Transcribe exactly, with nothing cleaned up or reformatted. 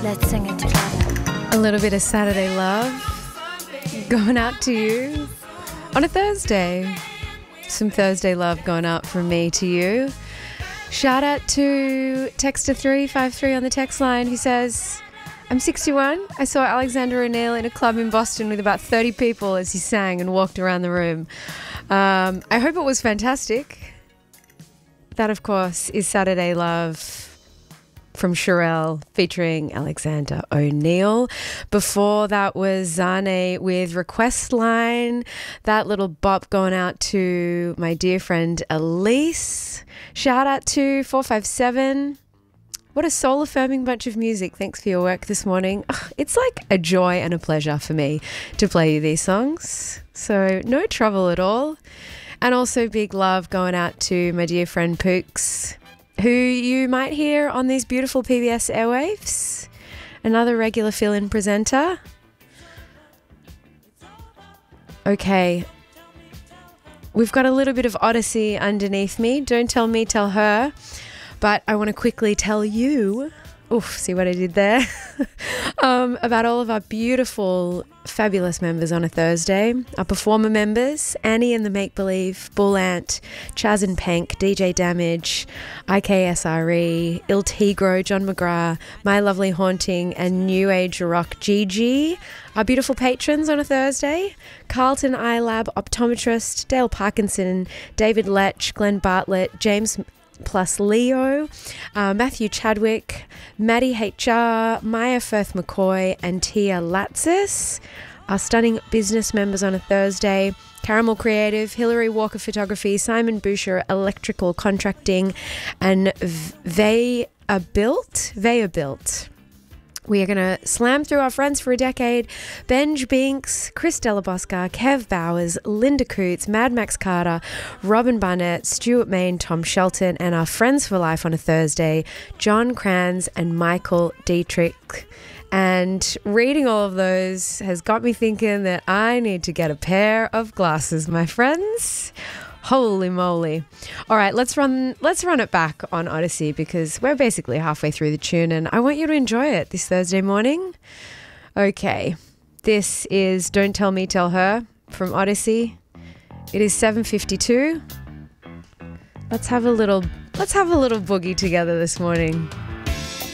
Let's sing it together. A little bit of Saturday love going out to you on a Thursday. Some Thursday love going out from me to you. Shout out to Texter three five three on the text line who says, I'm sixty-one. I saw Alexander O'Neill in a club in Boston with about thirty people as he sang and walked around the room. Um, I hope it was fantastic. That, of course, is Saturday Love from Sherelle featuring Alexander O'Neill. Before that was Zane with Request Line. That little bop going out to my dear friend Elise. Shout out to four five seven. What a soul-affirming bunch of music. Thanks for your work this morning. Ugh, it's like a joy and a pleasure for me to play you these songs. So no trouble at all. And also big love going out to my dear friend Pooks, who you might hear on these beautiful P B S airwaves. Another regular fill-in presenter. Okay. We've got a little bit of Odyssey underneath me. Don't tell me, tell her. But I want to quickly tell you, oof, see what I did there, um, about all of our beautiful, fabulous members on a Thursday. Our performer members, Annie and the Make Believe, Bull Ant, Chaz and Pank, D J Damage, I K S R E, Il Tigro, John McGrath, My Lovely Haunting, and New Age Rock Gigi. Our beautiful patrons on a Thursday, Carlton iLab Optometrist, Dale Parkinson, David Letch, Glenn Bartlett, James plus Leo, uh, Matthew Chadwick, Maddie H R, Maya Firth McCoy, and Tia Latsis. Our stunning business members on a Thursday, Caramel Creative, Hillary Walker Photography, Simon Boucher Electrical Contracting, and They Are Built. They Are Built. We are going to slam through our friends for a decade. Benj Binks, Chris Delabosca, Kev Bowers, Linda Coots, Mad Max Carter, Robin Barnett, Stuart Main, Tom Shelton, and our friends for life on a Thursday, John Kranz and Michael Dietrich. And reading all of those has got me thinking that I need to get a pair of glasses, my friends. Holy moly. All right, let's run let's run it back on Odyssey because we're basically halfway through the tune and I want you to enjoy it this Thursday morning. Okay, this is Don't Tell Me, Tell Her from Odyssey. It is seven fifty-two. Let's have a little let's have a little boogie together this morning.